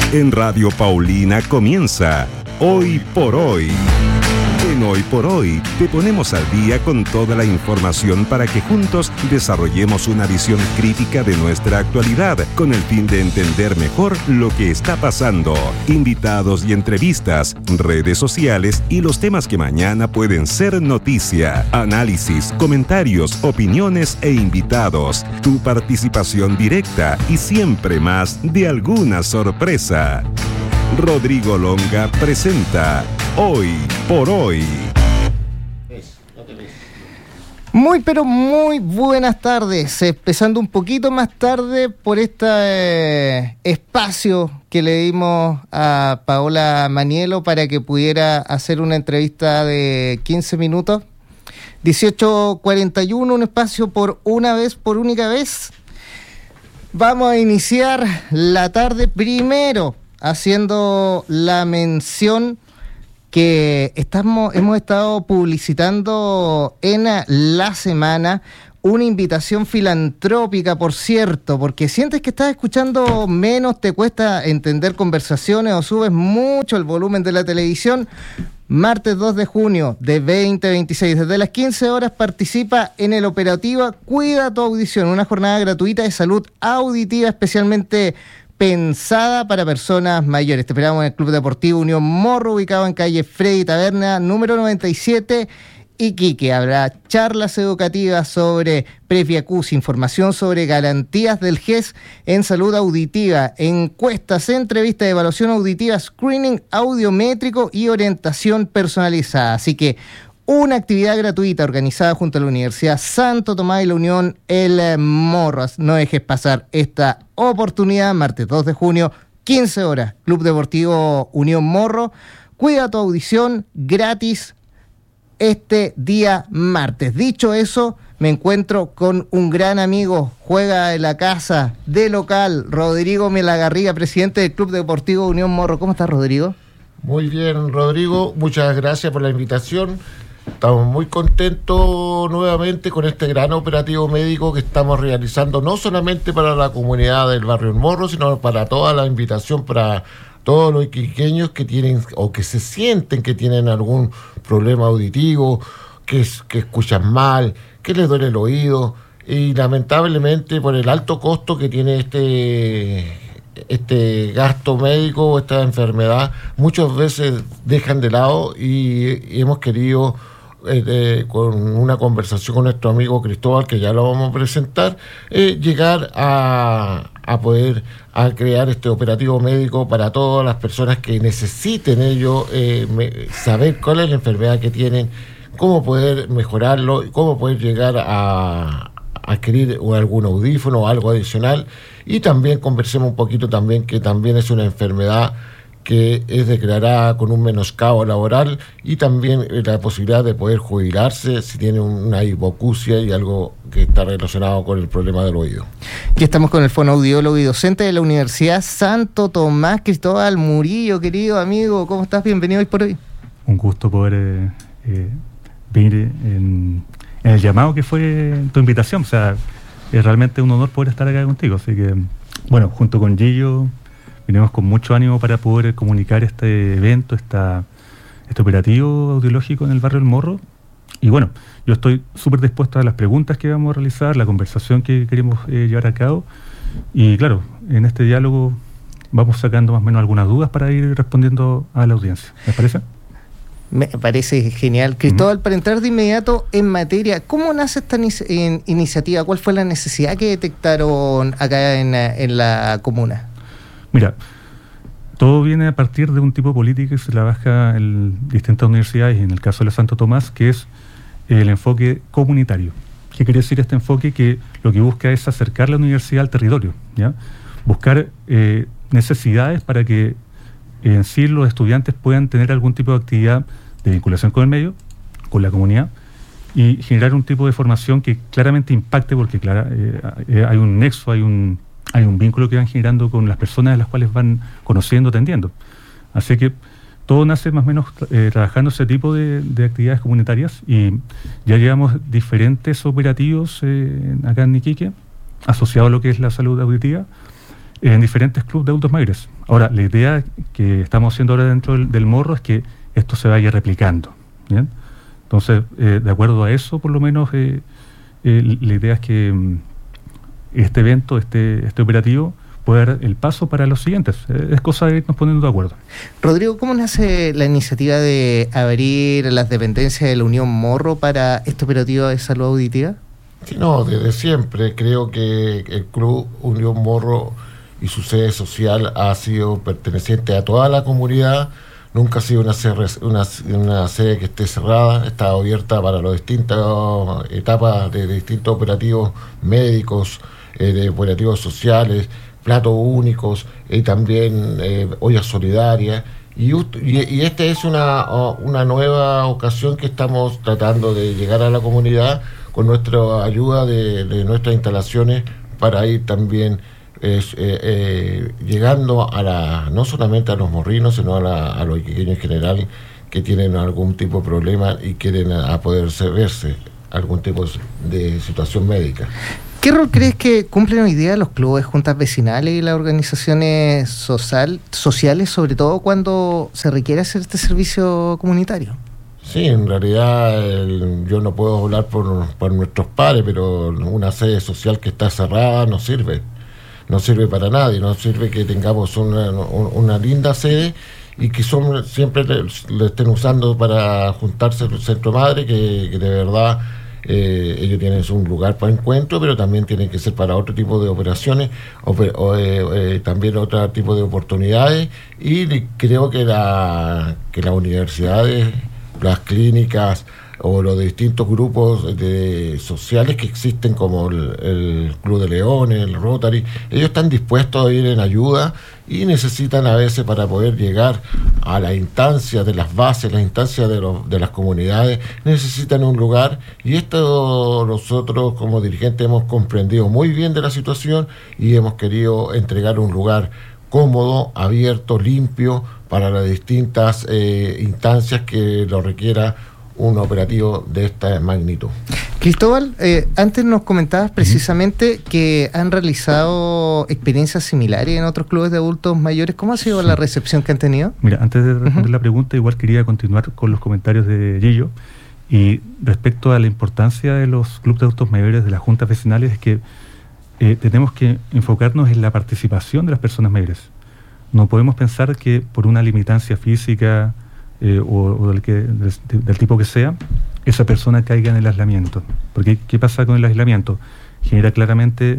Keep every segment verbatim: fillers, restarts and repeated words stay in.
En Radio Paulina comienza Hoy por Hoy. En Hoy por Hoy te ponemos al día con toda la información para que juntos desarrollemos una visión crítica de nuestra actualidad con el fin de entender mejor lo que está pasando. Invitados y entrevistas, redes sociales y los temas que mañana pueden ser noticia. Análisis, comentarios, opiniones e invitados. Tu participación directa y siempre más de alguna sorpresa. Rodrigo Longa presenta Hoy por Hoy. Muy pero muy buenas tardes, empezando un poquito más tarde por este eh, espacio que le dimos a Paola Maniello para que pudiera hacer una entrevista de quince minutos. dieciocho cuarenta y uno, un espacio por una vez, por única vez. Vamos a iniciar la tarde primero haciendo la mención que estamos, hemos estado publicitando en la semana una invitación filantrópica, por cierto, porque sientes que estás escuchando menos, te cuesta entender conversaciones o subes mucho el volumen de la televisión. Martes dos de junio de veinte veintiséis, desde las quince horas participa en el operativo Cuida tu Audición, una jornada gratuita de salud auditiva especialmente pensada para personas mayores. Te esperamos en el Club Deportivo Unión Morro, ubicado en calle Freddy Taberna, número noventa y siete, Iquique. Habrá charlas educativas sobre Previacus, información sobre garantías del G E S en salud auditiva, encuestas, entrevistas de evaluación auditiva, screening audiométrico y orientación personalizada. Así que una actividad gratuita organizada junto a la Universidad Santo Tomás y la Unión El Morro. No dejes pasar esta oportunidad. Martes dos de junio, quince horas, Club Deportivo Unión Morro. Cuida tu audición, gratis este día martes. Dicho eso, me encuentro con un gran amigo, juega en la casa de local, Rodrigo Melagarriga, presidente del Club Deportivo Unión Morro. ¿Cómo estás, Rodrigo? Muy bien, Rodrigo, muchas gracias por la invitación. Estamos muy contentos nuevamente con este gran operativo médico que estamos realizando, no solamente para la comunidad del barrio El Morro, sino para toda la invitación para todos los iquiqueños que tienen o que se sienten que tienen algún problema auditivo, que, que escuchan mal, que les duele el oído, y lamentablemente por el alto costo que tiene este... este gasto médico, esta enfermedad, muchas veces dejan de lado y, y hemos querido, eh, eh, con una conversación con nuestro amigo Cristóbal, que ya lo vamos a presentar, eh, llegar a, a poder a crear este operativo médico para todas las personas que necesiten ello, eh, me, saber cuál es la enfermedad que tienen, cómo poder mejorarlo y cómo poder llegar a adquirir algún audífono o algo adicional. Y también conversemos un poquito también que también es una enfermedad que es declarada con un menoscabo laboral y también la posibilidad de poder jubilarse si tiene una hipoacusia y algo que está relacionado con el problema del oído. Aquí estamos con el fonoaudiólogo y docente de la Universidad Santo Tomás, Cristóbal Murillo. Querido amigo, ¿cómo estás? Bienvenido hoy por hoy. Un gusto poder eh, eh, venir en, en el llamado que fue tu invitación. O sea, es realmente un honor poder estar acá contigo. Así que, bueno, junto con Gillo, venimos con mucho ánimo para poder comunicar este evento, esta, este operativo audiológico en el barrio El Morro. Y bueno, yo estoy súper dispuesto a las preguntas que vamos a realizar, la conversación que queremos eh, llevar a cabo. Y claro, en este diálogo vamos sacando más o menos algunas dudas para ir respondiendo a la audiencia. ¿Les parece? Me parece genial. Cristóbal, uh-huh. Para entrar de inmediato en materia, ¿cómo nace esta in- in- iniciativa? ¿Cuál fue la necesidad que detectaron acá en, en la comuna? Mira, todo viene a partir de un tipo de política que se trabaja en distintas universidades, y en el caso de la Santo Tomás, que es el enfoque comunitario. ¿Qué quiere decir este enfoque? Que lo que busca es acercar la universidad al territorio, ¿ya? Buscar eh, necesidades para que en sí los estudiantes puedan tener algún tipo de actividad de vinculación con el medio, con la comunidad, y generar un tipo de formación que claramente impacte, porque claro, eh, hay un nexo, hay un hay un vínculo que van generando con las personas a las cuales van conociendo, atendiendo. Así que todo nace más o menos eh, trabajando ese tipo de, de actividades comunitarias, y ya llevamos diferentes operativos eh, acá en Iquique, asociados a lo que es la salud auditiva, en diferentes clubes de adultos mayores. Ahora, la idea que estamos haciendo ahora dentro del, del Morro es que esto se vaya replicando, ¿bien? Entonces, eh, de acuerdo a eso, por lo menos, eh, eh, la idea es que um, este evento, este, este operativo, pueda dar el paso para los siguientes. Eh, es cosa de irnos poniendo de acuerdo. Rodrigo, ¿cómo nace la iniciativa de abrir las dependencias de la Unión Morro para este operativo de salud auditiva? Sí, no, desde siempre creo que el Club Unión Morro y su sede social ha sido perteneciente a toda la comunidad. Nunca ha sido una sede, una, una sede que esté cerrada, está abierta para las distintas etapas de, de distintos operativos médicos, eh, de operativos sociales, platos únicos y también eh, ollas solidarias. Y, y, y esta es una, una nueva ocasión que estamos tratando de llegar a la comunidad con nuestra ayuda de, de nuestras instalaciones para ir también es, eh, eh, llegando a la, no solamente a los morrinos, sino a, la, a los iquiqueños en general que tienen algún tipo de problema y quieren a, a poder verse algún tipo de situación médica. ¿Qué rol crees que cumplen hoy día los clubes, juntas vecinales y las organizaciones social, sociales, sobre todo cuando se requiere hacer este servicio comunitario? Sí, en realidad el, yo no puedo hablar por, por nuestros pares, pero una sede social que está cerrada no sirve. No sirve para nadie, no sirve que tengamos una, una linda sede y que son, siempre le, le estén usando para juntarse el centro madre, que, que de verdad eh, ellos tienen un lugar para encuentro, pero también tienen que ser para otro tipo de operaciones o, o eh, eh, también otro tipo de oportunidades. Y creo que, la, que las universidades, las clínicas o los distintos grupos de sociales que existen como el, el Club de Leones, el Rotary, ellos están dispuestos a ir en ayuda y necesitan a veces para poder llegar a la instancia de las bases, la instancia de, los, de las comunidades, necesitan un lugar y esto nosotros como dirigentes hemos comprendido muy bien de la situación y hemos querido entregar un lugar cómodo, abierto, limpio para las distintas eh, instancias que lo requiera un operativo de esta magnitud. Cristóbal, eh, antes nos comentabas precisamente uh-huh. que han realizado experiencias similares en otros clubes de adultos mayores. ¿Cómo ha sido sí. la recepción que han tenido? Mira, antes de responder uh-huh. la pregunta, igual quería continuar con los comentarios de Gillo. Y respecto a la importancia de los clubes de adultos mayores, de las juntas vecinales, es que eh, tenemos que enfocarnos en la participación de las personas mayores. No podemos pensar que por una limitancia física Eh, o, o del, que, del, del tipo que sea, esa persona caiga en el aislamiento. Porque ¿qué pasa con el aislamiento? Genera claramente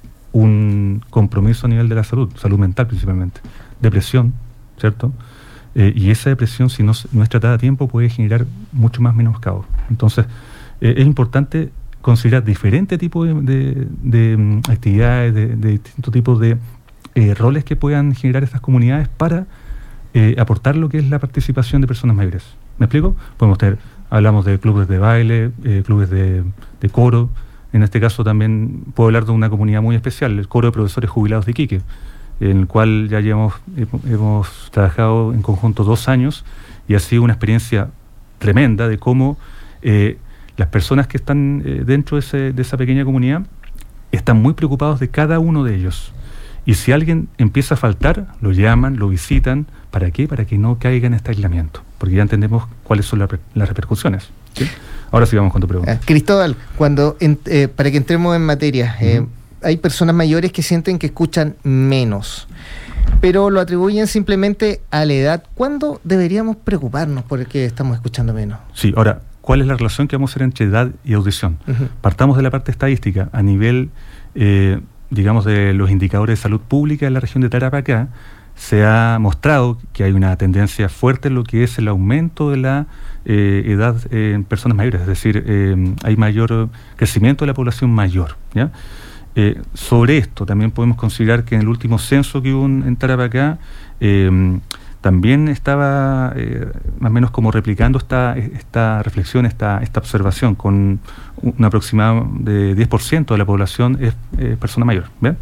un compromiso a nivel de la salud, salud mental principalmente, depresión, ¿cierto? Eh, y esa depresión, si no, no es tratada a tiempo, puede generar mucho más menoscabo. Entonces, eh, es importante considerar diferentes tipos de, de, de um, actividades, de, de distintos tipos de eh, roles que puedan generar estas comunidades para Eh, aportar lo que es la participación de personas mayores. ¿Me explico? Podemos tener, hablamos de clubes de baile, eh, clubes de, de coro. En este caso también puedo hablar de una comunidad muy especial, el Coro de Profesores Jubilados de Iquique, en el cual ya llevamos, hemos trabajado en conjunto dos años y ha sido una experiencia tremenda de cómo eh, las personas que están eh, dentro de, ese, de esa pequeña comunidad están muy preocupados de cada uno de ellos. Y si alguien empieza a faltar, lo llaman, lo visitan. ¿Para qué? Para que no caiga en este aislamiento. Porque ya entendemos cuáles son la, las repercusiones. ¿Sí? Ahora sí vamos con tu pregunta. Eh, Cristóbal, cuando en, eh, para que entremos en materia, uh-huh. eh, hay personas mayores que sienten que escuchan menos, pero lo atribuyen simplemente a la edad. ¿Cuándo deberíamos preocuparnos por el que estamos escuchando menos? Sí, ahora, ¿cuál es la relación que vamos a hacer entre edad y audición? Uh-huh. Partamos de la parte estadística. A nivel... Eh, digamos, de los indicadores de salud pública en la región de Tarapacá, se ha mostrado que hay una tendencia fuerte en lo que es el aumento de la eh, edad eh, en personas mayores, es decir, eh, hay mayor crecimiento de la población mayor, ¿ya? Eh, sobre esto también podemos considerar que en el último censo que hubo en, en Tarapacá, eh, también estaba eh, más o menos como replicando esta, esta reflexión, esta, esta observación, con un aproximado de diez por ciento de la población es eh, persona mayor. ¿Ven?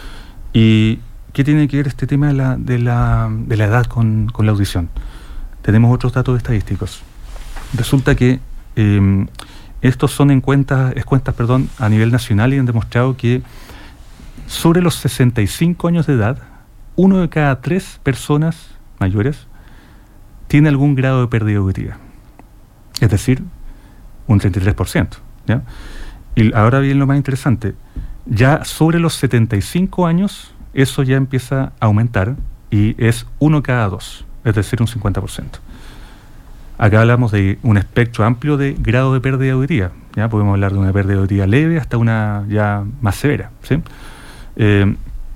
¿Y qué tiene que ver este tema de la, de la, de la edad con, con la audición? Tenemos otros datos estadísticos. Resulta que eh, estos son encuestas, encuestas perdón, a nivel nacional y han demostrado que sobre los sesenta y cinco años de edad, uno de cada tres personas mayores tiene algún grado de pérdida auditiva. Es decir, un treinta y tres por ciento. ¿Ya? Y ahora viene lo más interesante. Ya sobre los setenta y cinco años, eso ya empieza a aumentar y es uno cada dos, es decir, un cincuenta por ciento. Acá hablamos de un espectro amplio de grado de pérdida auditiva. ¿Ya? Podemos hablar de una pérdida auditiva leve hasta una ya más severa. ¿Sí? Eh,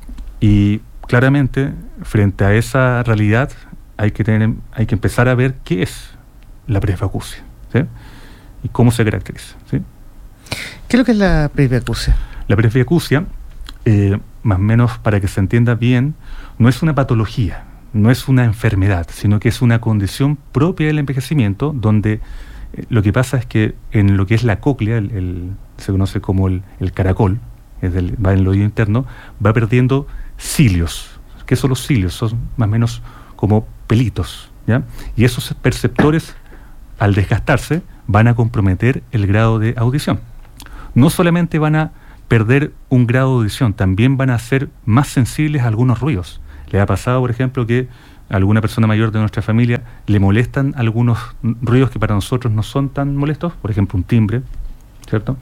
y claramente, frente a esa realidad, hay que tener, hay que empezar a ver qué es la presbiacusia, ¿sí? Y cómo se caracteriza, ¿sí? ¿Qué es lo que es la presbiacusia? La presbiacusia, eh, más o menos para que se entienda bien, no es una patología, no es una enfermedad, sino que es una condición propia del envejecimiento, donde eh, lo que pasa es que en lo que es la cóclea, el, el, se conoce como el, el caracol, es del, va en el oído interno, va perdiendo cilios. ¿Qué son los cilios? Son más o menos como pelitos, ¿ya? Y esos perceptores, al desgastarse, van a comprometer el grado de audición. No solamente van a perder un grado de audición, también van a ser más sensibles a algunos ruidos. ¿Le ha pasado, por ejemplo, que a alguna persona mayor de nuestra familia le molestan algunos ruidos que para nosotros no son tan molestos? Por ejemplo, un timbre, ¿cierto?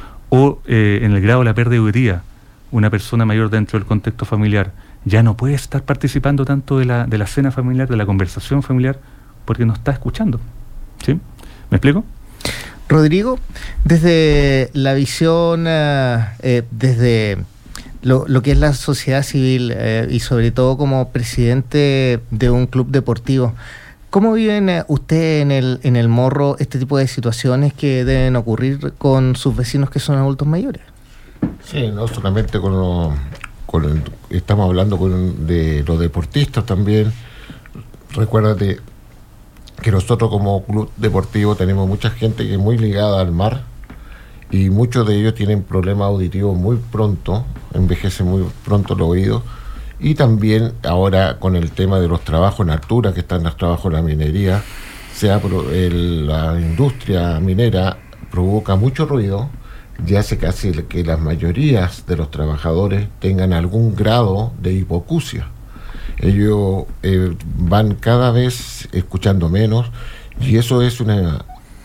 O eh, en el grado de la pérdida auditiva, una persona mayor dentro del contexto familiar ya no puede estar participando tanto de la, de la cena familiar, de la conversación familiar, porque no está escuchando. ¿Sí? ¿Me explico? Rodrigo, desde la visión, uh, eh, desde lo, lo que es la sociedad civil eh, y sobre todo como presidente de un club deportivo, ¿cómo viven uh, ustedes en el, en el Morro este tipo de situaciones que deben ocurrir con sus vecinos que son adultos mayores? Sí, no solamente con, lo, con el, estamos hablando con, de los deportistas también. Recuérdate que nosotros como club deportivo tenemos mucha gente que es muy ligada al mar y muchos de ellos tienen problemas auditivos muy pronto, envejecen muy pronto los oídos, y también ahora con el tema de los trabajos en altura, que están los trabajos en la minería, sea el, la industria minera provoca mucho ruido y hace casi que las mayorías de los trabajadores tengan algún grado de hipoacusia. Ellos eh, van cada vez escuchando menos y eso es una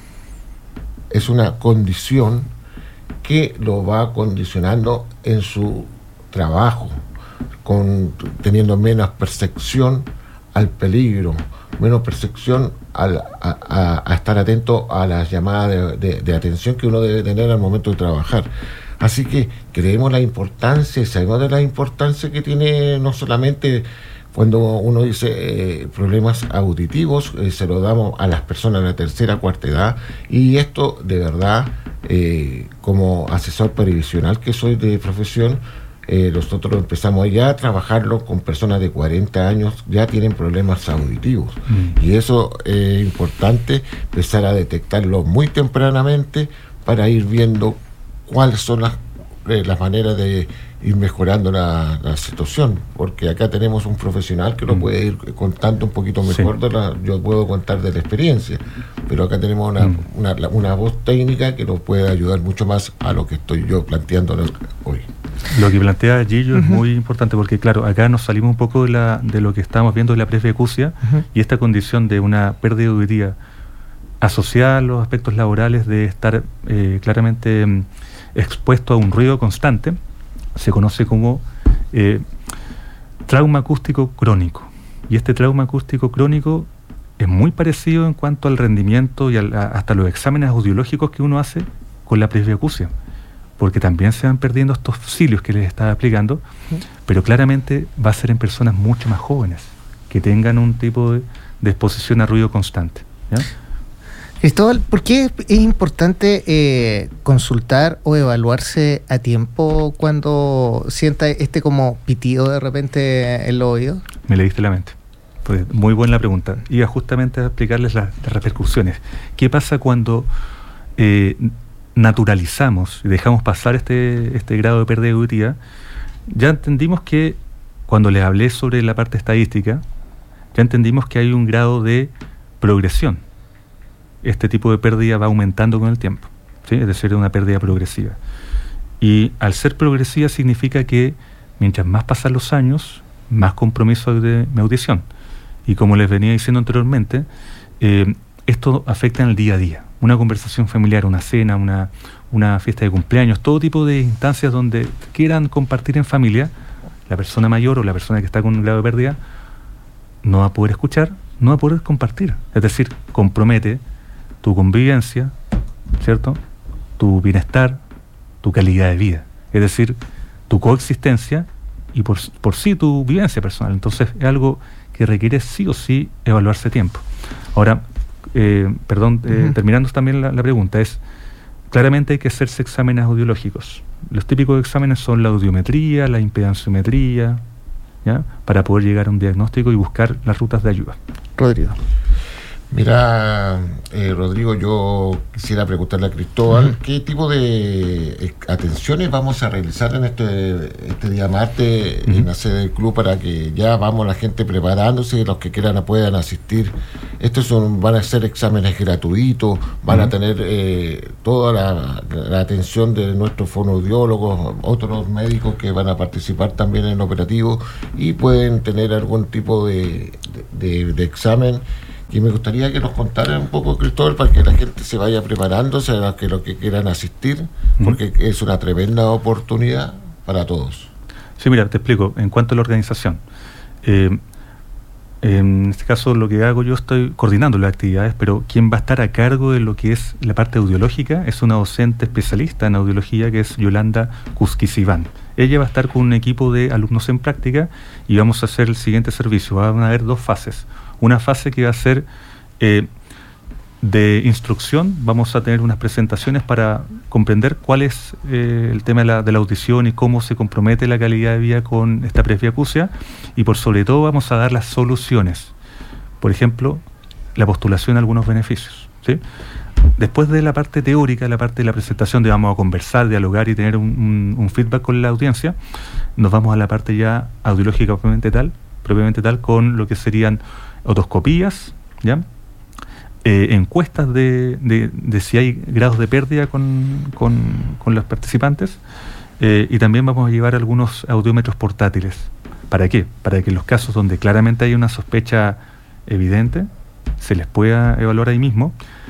es una condición que lo va condicionando en su trabajo, con, teniendo menos percepción al peligro, menos percepción al, a, a, a estar atento a las llamadas de, de, de atención que uno debe tener al momento de trabajar. Así que creemos la importancia, sabemos de la importancia que tiene no solamente cuando uno dice eh, problemas auditivos, eh, se lo damos a las personas de la tercera, cuarta edad, y esto de verdad, eh, como asesor previsional que soy de profesión, eh, nosotros empezamos ya a trabajarlo con personas de cuarenta años, ya tienen problemas auditivos, mm. y eso es importante, empezar a detectarlo muy tempranamente para ir viendo cuáles son las, eh, las maneras de ir mejorando la, la situación, porque acá tenemos un profesional que lo puede ir contando un poquito mejor, sí. de la, yo puedo contar de la experiencia, pero acá tenemos una, mm. una, una voz técnica que nos puede ayudar mucho más a lo que estoy yo planteando hoy. Lo que plantea Gillo uh-huh. es muy importante, porque claro, acá nos salimos un poco de, la, de lo que estamos viendo de la presbiacusia, uh-huh. y esta condición de una pérdida auditiva asociada a los aspectos laborales de estar eh, claramente eh, expuesto a un ruido constante, se conoce como eh, trauma acústico crónico. Y este trauma acústico crónico es muy parecido en cuanto al rendimiento y al, a, hasta los exámenes audiológicos que uno hace con la presbiacusia, porque también se van perdiendo estos cilios que les estaba explicando, sí. pero claramente va a ser en personas mucho más jóvenes, que tengan un tipo de, de exposición a ruido constante, ¿ya? Cristóbal, ¿por qué es importante eh, consultar o evaluarse a tiempo cuando sienta este como pitido de repente en los oídos? Me leíste la mente. Pues muy buena la pregunta. Iba justamente a explicarles la, las repercusiones. ¿Qué pasa cuando eh, naturalizamos y dejamos pasar este, este grado de pérdida auditiva? Ya entendimos que, cuando les hablé sobre la parte estadística, ya entendimos que hay un grado de progresión. Este tipo de pérdida va aumentando con el tiempo, ¿sí? Es decir, una pérdida progresiva. Y al ser progresiva significa que Mientras más pasan los años, más compromiso hay de mi audición. Y como les venía diciendo anteriormente, eh, esto afecta en el día a día. Una conversación familiar, una cena, una, una fiesta de cumpleaños, todo tipo de instancias donde quieran compartir en familia, la persona mayor o la persona que está con un grado de pérdida no va a poder escuchar, no va a poder compartir. Es decir, compromete tu convivencia, ¿cierto?, tu bienestar, tu calidad de vida. Es decir, tu coexistencia y por, por sí tu vivencia personal. Entonces es algo que requiere sí o sí evaluarse a tiempo. Ahora, eh, perdón, eh, uh-huh. terminando también la, la pregunta, es, claramente hay que hacerse exámenes audiológicos. Los típicos exámenes son la audiometría, la impedanciometría, ¿ya?, para poder llegar a un diagnóstico y buscar las rutas de ayuda. Rodrigo. Mira, eh, Rodrigo, yo quisiera preguntarle a Cristóbal, uh-huh. ¿qué tipo de eh, atenciones vamos a realizar en este, este día martes uh-huh. en la sede del club para que ya vamos la gente preparándose, los que quieran puedan asistir? Estos son, van a ser exámenes gratuitos, van uh-huh. a tener eh, toda la, la atención de nuestros fonoaudiólogos, otros médicos que van a participar también en el operativo y pueden tener algún tipo de, de, de, de examen. Y me gustaría que nos contara un poco, Cristóbal, para que la gente se vaya preparándose, a los que, los que quieran asistir, porque mm. es una tremenda oportunidad para todos. Sí, mira, te explico. En cuanto a la organización, eh, en este caso lo que hago, yo estoy coordinando las actividades, pero quien va a estar a cargo de lo que es la parte audiológica es una docente especialista en audiología que es Yolanda Cusquizibán. Ella va a estar con un equipo de alumnos en práctica y vamos a hacer el siguiente servicio. Van a haber dos fases. Una fase que va a ser eh, de instrucción. Vamos a tener unas presentaciones para comprender cuál es eh, el tema de la, de la audición y cómo se compromete la calidad de vida con esta presbiacusia, y por sobre todo vamos a dar las soluciones. Por ejemplo, la postulación a algunos beneficios, ¿sí? Después de la parte teórica, la parte de la presentación, de vamos a conversar, dialogar y tener un, un, un feedback con la audiencia, nos vamos a la parte ya audiológica propiamente tal, propiamente tal con lo que serían otoscopías, ¿ya? Eh, encuestas de, de, de si hay grados de pérdida con, con, con los participantes, eh, y también vamos a llevar algunos audiómetros portátiles. ¿Para qué? Para que en los casos donde claramente hay una sospecha evidente, se les pueda evaluar ahí mismo,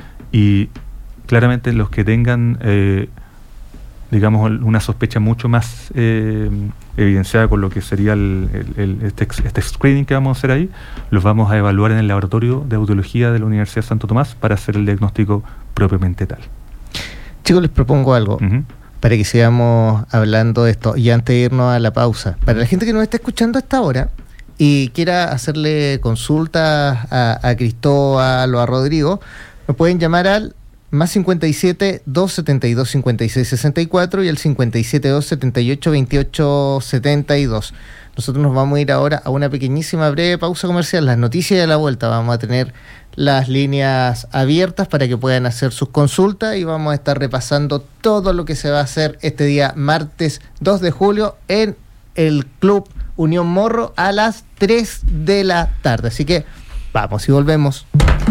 y claramente los que tengan eh, digamos una sospecha mucho más eh, evidenciada con lo que sería el, el, el, este, este screening que vamos a hacer ahí, los vamos a evaluar en el laboratorio de audiología de la Universidad de Santo Tomás para hacer el diagnóstico propiamente tal. Chicos, les propongo algo uh-huh. para que sigamos hablando de esto y antes de irnos a la pausa. Para la gente que nos está escuchando a esta hora y quiera hacerle consultas a, a Cristóbal o a Rodrigo, nos pueden llamar al más cincuenta y siete, dos setenta y dos, cincuenta y seis sesenta y cuatro y el cincuenta y siete, dos setenta y ocho, veintiocho setenta y dos. Nosotros nos vamos a ir ahora a una pequeñísima breve pausa comercial. Las noticias de la vuelta, vamos a tener las líneas abiertas para que puedan hacer sus consultas y vamos a estar repasando todo lo que se va a hacer este día martes dos de julio en el Club Unión Morro a las tres de la tarde. Así que vamos y volvemos.